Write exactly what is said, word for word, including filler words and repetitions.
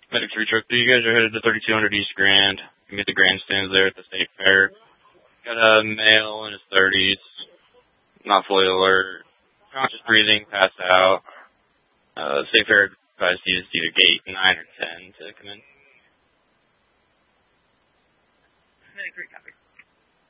Medic three Truck three, you guys are headed to thirty-two hundred East Grand. You can get the grandstands there at the State Fair. Got a male in his thirties, not fully alert, conscious breathing, passed out. Uh, State Fair advised you to either gate nine or